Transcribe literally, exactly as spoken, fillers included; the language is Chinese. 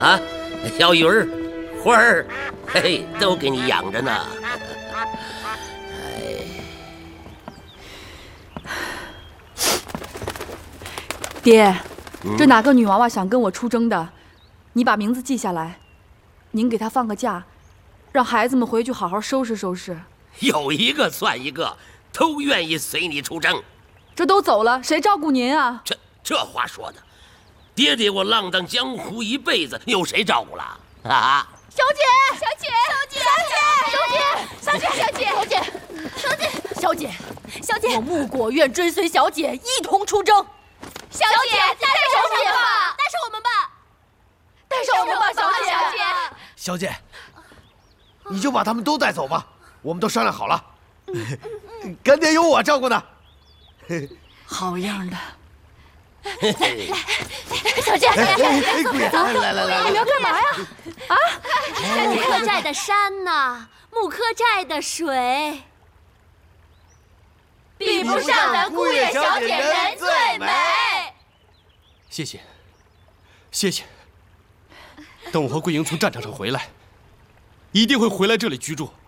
啊，小鱼儿、花儿，嘿嘿，都给你养着呢。哎， 爹，这哪个女娃娃想跟我出征的？你把名字记下来，您给她放个假，让孩子们回去好好收拾收拾。 有一个算一个，都愿意随你出征。 这都走了，谁照顾您啊？ 这这话说的，爹爹我浪荡江湖一辈子，有谁照顾了啊？ 小姐，小姐，小姐，小姐，小姐，小姐，小姐，小姐，小姐，我穆果愿追随小姐一同出征。小姐，带上我们吧，带上我们吧，带上我们吧，小姐，小姐， 小姐，你就把他们都带走吧，我们都商量好了，干爹有我照顾呢。 好样的！ 小姐，小姐， 姑爷，来来来， 你们要干嘛呀？啊！ 木柯寨的山呐，木柯寨的水，比不上咱姑爷小姐人最美。 谢谢，谢谢。等我和桂英从战场上回来，一定会回来这里居住。